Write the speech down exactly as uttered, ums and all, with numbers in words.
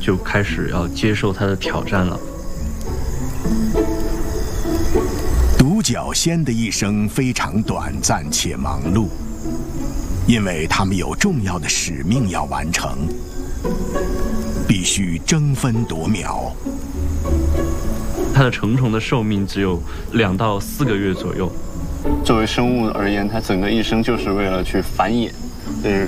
就开始要接受它的挑战了。 独角仙的一生非常短暂且忙碌，因为他们有重要的使命要完成，必须争分夺秒。 它的成虫的寿命只有两到四个月左右。 作为生物而言，它整个一生就是为了去繁衍，就是